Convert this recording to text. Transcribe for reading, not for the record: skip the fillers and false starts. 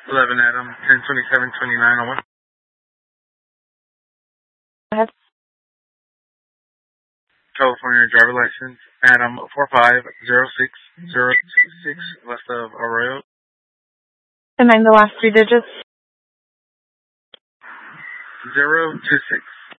11 Adam, 10272901. Go ahead. California driver license, Adam 4506026, west of Arroyo. And then the last 3 digits. 026.